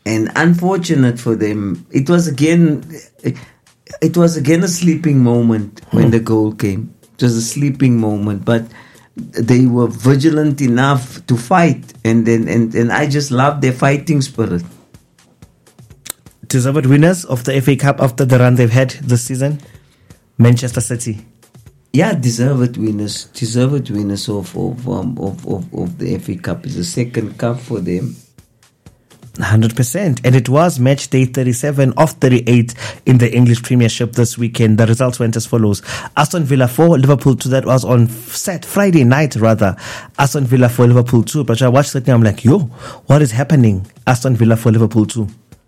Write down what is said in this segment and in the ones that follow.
And unfortunate for them, it was again a sleeping moment when the goal came. It was a sleeping moment, but they were vigilant enough to fight, and I just love their fighting spirit. Deserved winners of the FA Cup after the run they've had this season, Manchester City. Yeah, deserved winners of the FA Cup. It's the second cup for them. 100%. And it was match day 37 of 38 in the English Premiership this weekend. The results went as follows. Aston Villa 4, Liverpool 2. That was on Friday night, rather. Aston Villa 4, Liverpool 2. But I watched it and I'm like, yo, what is happening? Aston Villa 4, Liverpool 2.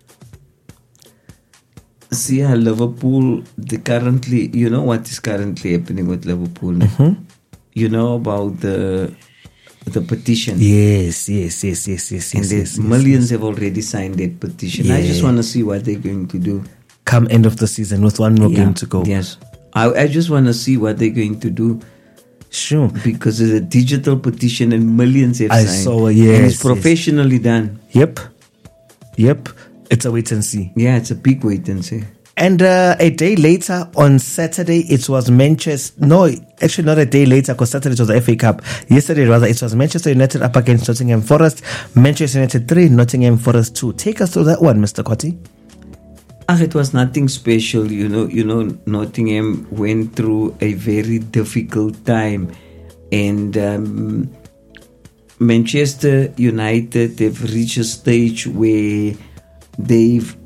See how Liverpool, currently, you know what is currently happening with Liverpool? Mm-hmm. You know about the petition. Yes. And millions have already signed that petition. Yeah. I just want to see what they're going to do. Come end of the season with one more game to go. Yes. I just want to see what they're going to do. Sure. Because it's a digital petition and millions have signed. I saw, yes. And it's professionally done. Yep. It's a wait and see. Yeah, it's a big wait and see. And a day later, on Saturday, it was Manchester... No, actually not a day later, because Saturday it was the FA Cup. Yesterday, rather, it was Manchester United up against Nottingham Forest. Manchester United 3, Nottingham Forest 2. Take us through that one, Mr. Kwati. It was nothing special. You know, Nottingham went through a very difficult time. And Manchester United, they've reached a stage where they've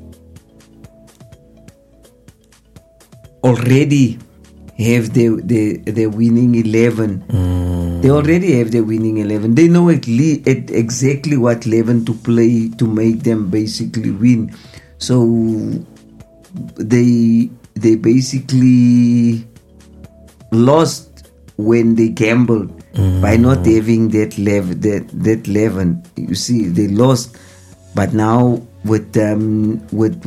already have their winning 11. They already have their winning 11. They know exactly what 11 to play to make them basically win. So they basically lost when they gambled by not having that 11. You see, they lost. But now with them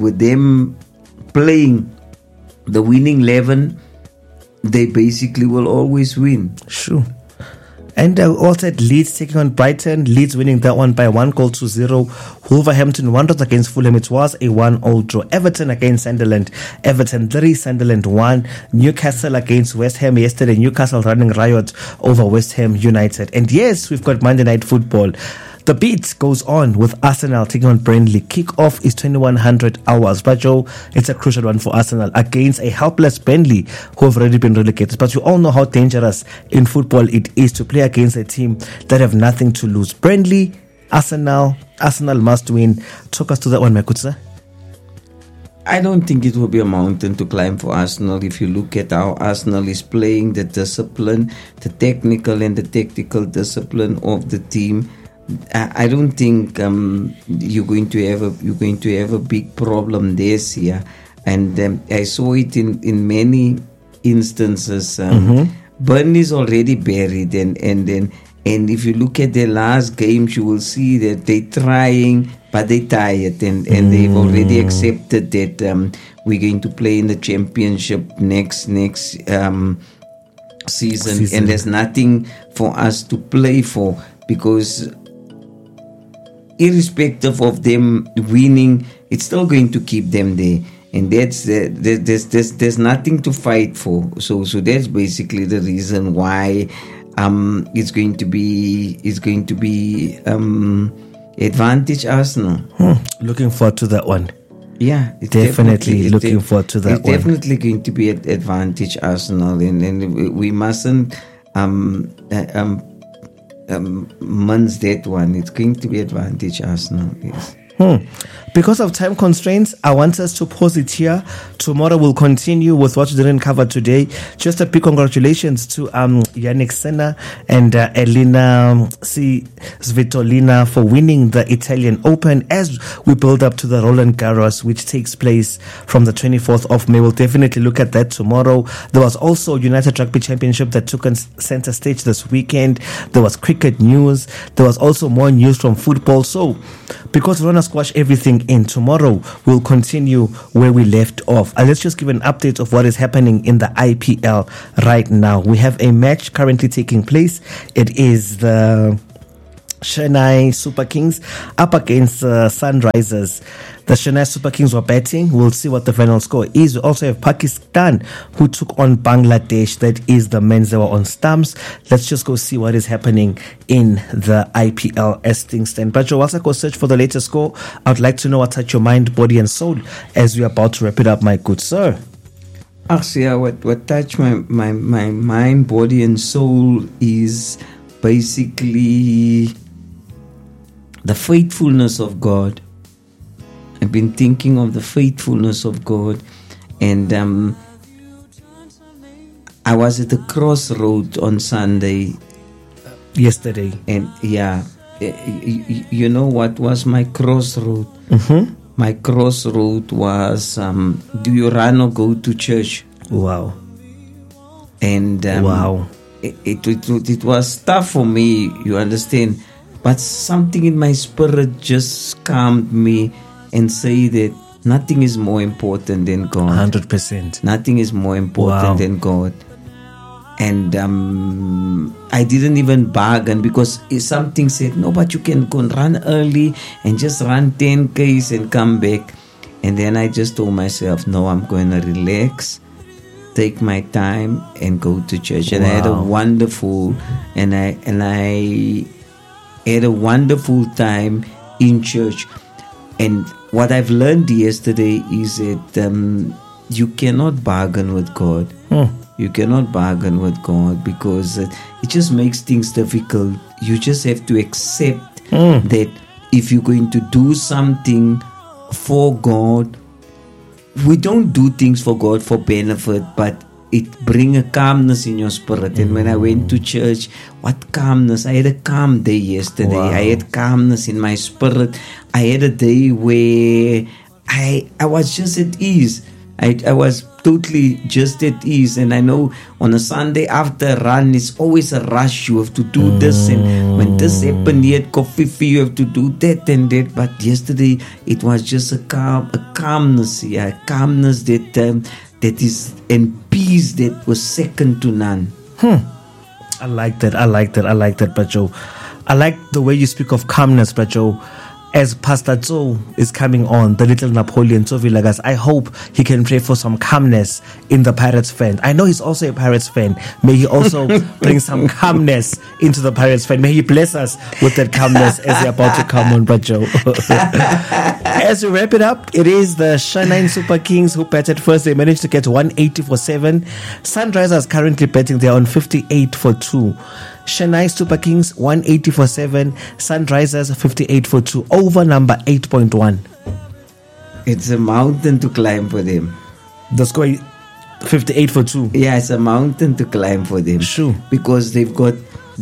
playing the winning 11, they basically will always win. Sure. And also at Leeds taking on Brighton. Leeds winning that one by 1-0. Wolverhampton 1 against Fulham. It was a 1-0 draw. Everton against Sunderland. Everton 3, Sunderland 1. Newcastle against West Ham yesterday. Newcastle running riot over West Ham United. And yes, we've got Monday Night Football. The beat goes on with Arsenal taking on Burnley. Kick-off is 2100 hours. But Joe, it's a crucial one for Arsenal against a helpless Burnley who have already been relegated. But you all know how dangerous in football it is to play against a team that have nothing to lose. Burnley, Arsenal must win. Talk us to that one, Makutsa. I don't think it will be a mountain to climb for Arsenal. If you look at how Arsenal is playing, the discipline, the technical and the tactical discipline of the team, I don't think you're going to have a big problem this year. And I saw it in many instances. Burnley's already buried, and if you look at their last games, you will see that they're trying, but they're tired, and they've already accepted that we're going to play in the championship next season, and there's nothing for us to play for, because irrespective of them winning, it's still going to keep them there, and there's nothing to fight for. So that's basically the reason why it's going to be advantage Arsenal. Looking forward to that one. Yeah, definitely looking forward to that one. It's definitely going to be an advantage Arsenal, and we mustn't months that one. It's going to be advantage Arsenal. Yes. Because of time constraints, I want us to pause it here. Tomorrow we'll continue with what we didn't cover today. Just a big congratulations to Jannik Sinner and Elina Svitolina for winning the Italian Open as we build up to the Roland Garros, which takes place from the 24th of May. We'll definitely look at that tomorrow. There was also United Rugby Championship that took on center stage this weekend. There was cricket news. There was also more news from football. So, because we want to squash everything in, tomorrow we'll continue where we left off. Let's just give an update of what is happening in the IPL right now. We have a match currently taking place. It is the Chennai Super Kings up against Sunrisers. The Chennai Super Kings were batting. We'll see what the final score is. We also have Pakistan, who took on Bangladesh. That is the men's. They were on stumps. Let's just go see what is happening in the IPL as things stand. But whilst I go search for the latest score, I would like to know what touched your mind, body and soul as we are about to wrap it up, my good sir. Actually, what touched my mind, body and soul is basically the faithfulness of God. I've been thinking of the faithfulness of God, and I was at the crossroad on Sunday. Yesterday. And yeah, you know what was my crossroad? Mm-hmm. My crossroad was, do you run or go to church? Wow. And wow. It was tough for me, you understand, but something in my spirit just calmed me and say that nothing is more important than God. 100%. Nothing is more important than God. And I didn't even bargain, because something said, no, but you can go and run early and just run 10 Ks and come back. And then I just told myself, no, I'm going to relax, take my time and go to church. And I had a wonderful had a wonderful time in church. And what I've learned yesterday is that you cannot bargain with God. You cannot bargain with God, because it just makes things difficult. You just have to accept that if you're going to do something for God, we don't do things for God for benefit, but it brings a calmness in your spirit. And when I went to church, what calmness! I had a calm day yesterday. I had calmness in my spirit. I had a day where I was just at ease. I was totally just at ease. And I know on a Sunday after a run, it's always a rush. You have to do this, and when this happened, you had coffee, you have to do that and that. But yesterday, it was just a calmness, a calmness that is, and peace that was second to none. I like that, Brajo. I like the way you speak of calmness, Brajo. As Pastor Tso is coming on, the little Napoleon Tso Vilakazi, I hope he can pray for some calmness in the Pirates fan. I know he's also a Pirates fan. May he also bring some calmness into the Pirates fan. May he bless us with that calmness as they're about to come on, Brajo. As we wrap it up, it is the Chennai Super Kings who batted first. They managed to get 180 for 7. Sunrisers currently batting. They're on 58 for 2. Chennai Super Kings 180 for 7, Sunrisers 58 for 2. Over number 8.1. It's a mountain to climb for them. The score 58 for 2. Yeah, it's a mountain to climb for them. Sure. Because they've got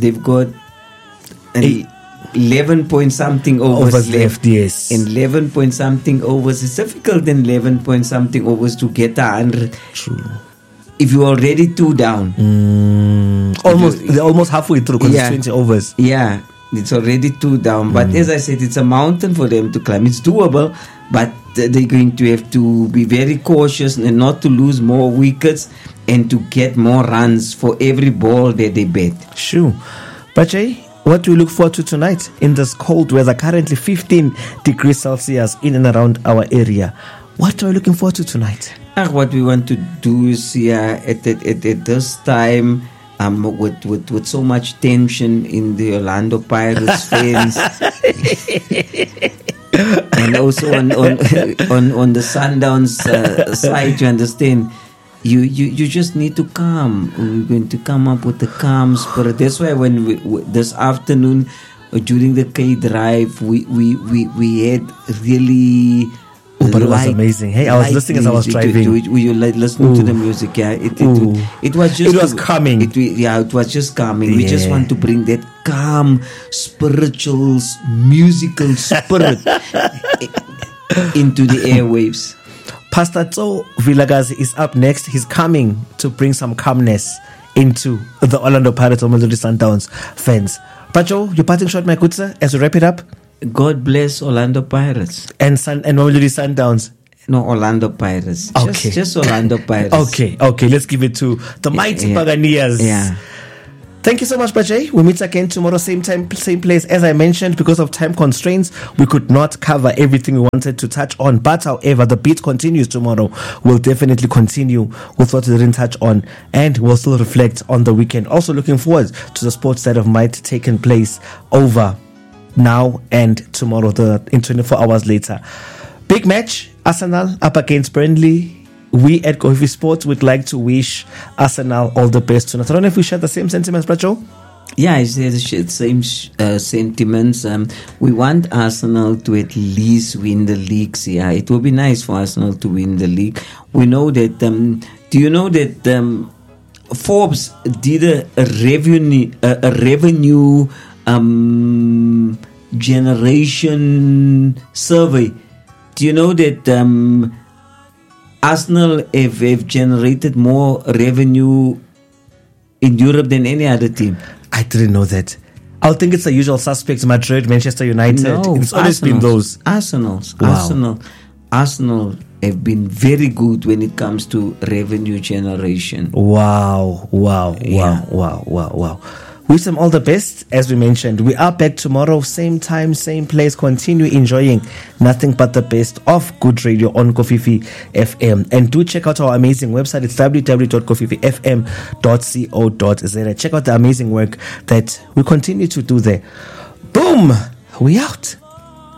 11 point something overs left. Yes. And 11 point something overs. It's difficult than 11 point something overs to get 100. True. If you're already 2 down. They're almost halfway through, because it's 20 overs. Yeah, it's already 2 down. But as I said, it's a mountain for them to climb. It's doable, but they're going to have to be very cautious and not to lose more wickets and to get more runs for every ball that they bat. Sure. But Jay, what do we look forward to tonight in this cold weather? Currently 15 degrees Celsius in and around our area. What are we looking forward to tonight? What we want to do is at this time, with so much tension in the Orlando Pirates fans, and also on the Sundowns side, you understand. You just need to calm. We're going to come up with a calm spirit. That's why when this afternoon during the K drive, we had really. But it was amazing. Hey, I was listening as I was driving. You listening to the music? Yeah, it was just. It was calming. It was just calming. We just want to bring that calm, spiritual, musical spirit into the airwaves. Pastor Tso Vilakazi is up next. He's coming to bring some calmness into the Orlando Pirates or Mamelodi Sundowns fans. Brajo, your parting shot, my good sir, as we wrap it up. God bless Orlando Pirates. And Mamelodi Sundowns. No, Orlando Pirates. Okay. Just Orlando Pirates. Okay. Let's give it to the mighty Buccaneers. Yeah. Thank you so much, Bajay. We meet again tomorrow, same time, same place. As I mentioned, because of time constraints, we could not cover everything we wanted to touch on. But however, the beat continues tomorrow. We'll definitely continue with what we didn't touch on, and we'll still reflect on the weekend. Also looking forward to the sports that have might taken place over now and tomorrow, in 24 hours later. Big match, Arsenal up against Burnley. We at Kofifi Sports would like to wish Arsenal all the best tonight. I don't know if we share the same sentiments, Bracho? Yeah, it's the same sentiments. We want Arsenal to at least win the leagues. Yeah, it will be nice for Arsenal to win the league. We know that. Do you know that Forbes did a revenue generation survey? Do you know that Arsenal have generated more revenue in Europe than any other team? I didn't know that. I think it's the usual suspects: Madrid, Manchester United. No, it's always been those. Wow. Arsenal have been very good when it comes to revenue generation. Wow. Wish them all the best. As we mentioned, we are back tomorrow, same time, same place. Continue enjoying nothing but the best of good radio on Kofifi FM. And do check out our amazing website. It's www.kofififm.co.za. Check out the amazing work that we continue to do there. Boom! We out.